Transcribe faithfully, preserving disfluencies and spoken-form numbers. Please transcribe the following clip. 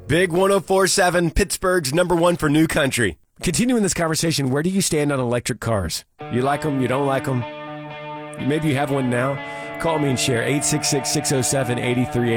Big one oh four point seven, Pittsburgh's number one for new country. Continuing this conversation, where do you stand on electric cars? You like them? You don't like them? Maybe you have one now? Call me and share eight six six, six oh seven, eight three eight three.